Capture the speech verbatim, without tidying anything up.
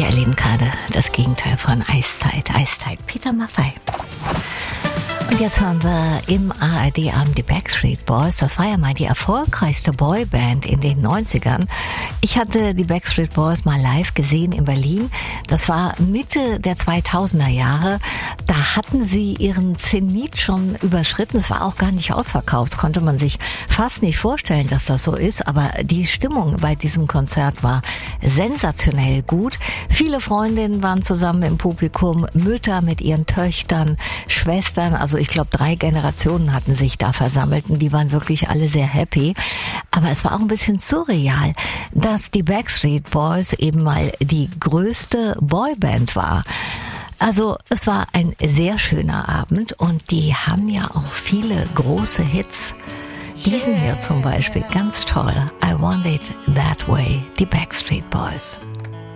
erleben gerade das Gegenteil von Eiszeit. Eiszeit, Peter Maffay. Und jetzt hören wir im A R D-Abend die Backstreet Boys. Das war ja mal die erfolgreichste Boyband in den neunzigern. Ich hatte die Backstreet Boys mal live gesehen in Berlin. Das war Mitte der zweitausender Jahre. Da hatten sie ihren Zenit schon überschritten. Es war auch gar nicht ausverkauft. Das konnte man sich fast nicht vorstellen, dass das so ist. Aber die Stimmung bei diesem Konzert war sensationell gut. Viele Freundinnen waren zusammen im Publikum. Mütter mit ihren Töchtern, Schwestern, also ich glaube, drei Generationen hatten sich da versammelt und die waren wirklich alle sehr happy. Aber es war auch ein bisschen surreal, dass die Backstreet Boys eben mal die größte Boyband war. Also es war ein sehr schöner Abend und die haben ja auch viele große Hits. Diesen hier zum Beispiel, ganz toll. I Want It That Way, die Backstreet Boys.